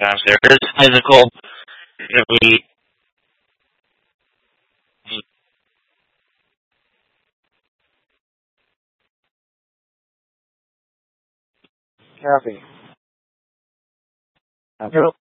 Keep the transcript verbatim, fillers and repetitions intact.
Sometimes there is physical. If we, Copy. Okay.